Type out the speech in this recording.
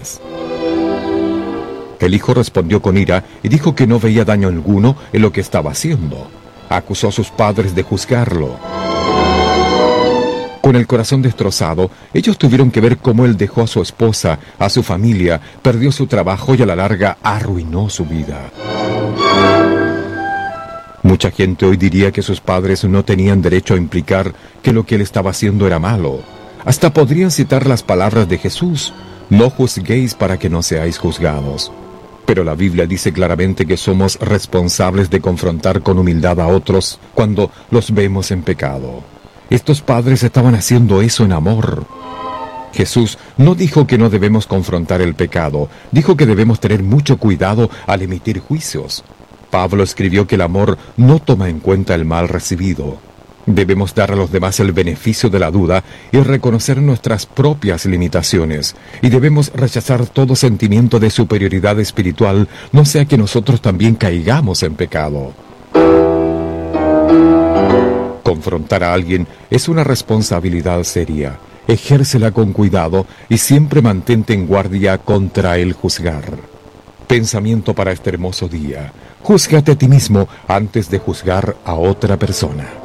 acciones. El hijo respondió con ira y dijo que no veía daño alguno en lo que estaba haciendo. Acusó a sus padres de juzgarlo. Con el corazón destrozado, ellos tuvieron que ver cómo él dejó a su esposa, a su familia, perdió su trabajo y a la larga arruinó su vida. Mucha gente hoy diría que sus padres no tenían derecho a implicar que lo que él estaba haciendo era malo. Hasta podrían citar las palabras de Jesús: no juzguéis para que no seáis juzgados. Pero la Biblia dice claramente que somos responsables de confrontar con humildad a otros cuando los vemos en pecado. Estos padres estaban haciendo eso en amor. Jesús no dijo que no debemos confrontar el pecado, dijo que debemos tener mucho cuidado al emitir juicios. Pablo escribió que el amor no toma en cuenta el mal recibido. Debemos dar a los demás el beneficio de la duda y reconocer nuestras propias limitaciones. Y debemos rechazar todo sentimiento de superioridad espiritual, no sea que nosotros también caigamos en pecado. Confrontar a alguien es una responsabilidad seria. Ejércela con cuidado y siempre mantente en guardia contra el juzgar. Pensamiento para este hermoso día: júzgate a ti mismo antes de juzgar a otra persona.